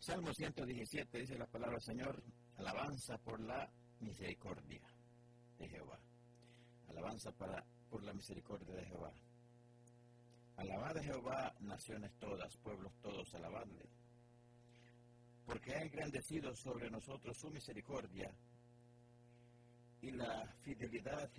Salmo 117 dice la palabra del Señor, alabanza por la misericordia de Jehová. Alabanza por la misericordia de Jehová. Alabad a Jehová, naciones todas, pueblos todos, alabadle. Porque ha engrandecido sobre nosotros su misericordia y la fidelidad